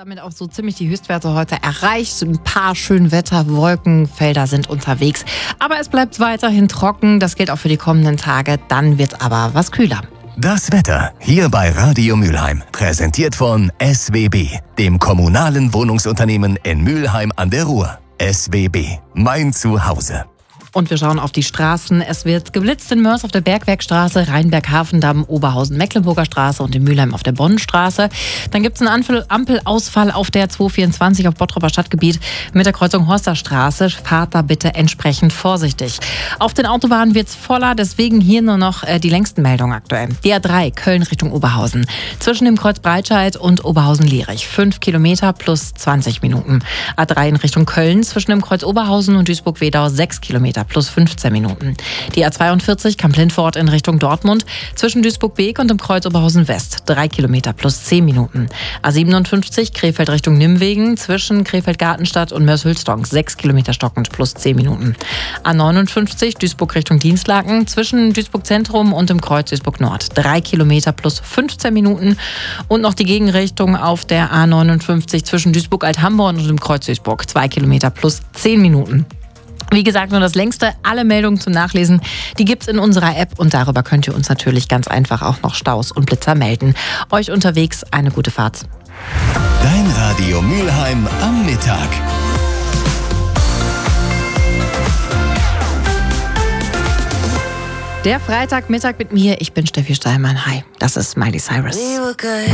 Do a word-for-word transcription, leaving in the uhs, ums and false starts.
Damit auch so ziemlich die Höchstwerte heute erreicht. Ein paar schön Wetterwolkenfelder sind unterwegs. Aber es bleibt weiterhin trocken. Das gilt auch für die kommenden Tage. Dann wird es aber was kühler. Das Wetter hier bei Radio Mülheim. Präsentiert von S W B, dem kommunalen Wohnungsunternehmen in Mülheim an der Ruhr. S W B, mein Zuhause. Und wir schauen auf die Straßen. Es wird geblitzt in Mörs auf der Bergwerkstraße, Rheinberg-Hafendamm, Oberhausen-Mecklenburger Straße und in Mülheim auf der Bonnenstraße. Dann gibt es einen Ampelausfall auf der zweihundertvierundzwanzig auf Bottroper Stadtgebiet mit der Kreuzung Horsterstraße. Fahrt da bitte entsprechend vorsichtig. Auf den Autobahnen wird es voller, deswegen hier nur noch äh, die längsten Meldungen aktuell. Die A drei Köln Richtung Oberhausen. Zwischen dem Kreuz Breitscheid und Oberhausen-Lierich. fünf Kilometer plus zwanzig Minuten. A drei in Richtung Köln zwischen dem Kreuz Oberhausen und Duisburg-Wedau sechs Kilometer. Plus fünfzehn Minuten. Die A zweiundvierzig Kamp-Lindfort in Richtung Dortmund zwischen Duisburg-Beek und dem Kreuz Oberhausen West drei Kilometer plus zehn Minuten. A siebenundfünfzig Krefeld Richtung Nimwegen zwischen Krefeld-Gartenstadt und Mörs-Hülsdonk sechs Kilometer stockend plus zehn Minuten. A neunundfünfzig Duisburg Richtung Dienstlaken zwischen Duisburg Zentrum und dem Kreuz Duisburg Nord drei Kilometer plus fünfzehn Minuten. Und noch die Gegenrichtung auf der A neunundfünfzig zwischen Duisburg-Alt-Hamborn und dem Kreuz Duisburg zwei Kilometer plus zehn Minuten. Wie gesagt, nur das längste. Alle Meldungen zum Nachlesen, die gibt's in unserer App und darüber könnt ihr uns natürlich ganz einfach auch noch Staus und Blitzer melden. Euch unterwegs eine gute Fahrt. Dein Radio Mülheim am Mittag. Der Freitagmittag mit mir. Ich bin Steffi Steinmann. Hi, das ist Miley Cyrus.